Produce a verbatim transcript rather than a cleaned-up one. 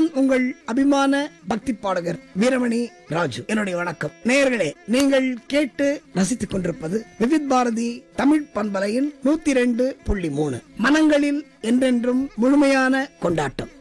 நான் உங்கள் அபிமான பக்தி பாடகர் வீரமணி ராஜு. என்னுடைய வணக்கம். நேயர்களே, நீங்கள் கேட்டு ரசித்துக் கொண்டிருப்பது விவித் பாரதி தமிழ் பண்பலையின் நூத்தி ரெண்டு புள்ளி மூணு. மனங்களில் என்றென்றும் முழுமையான கொண்டாட்டம்.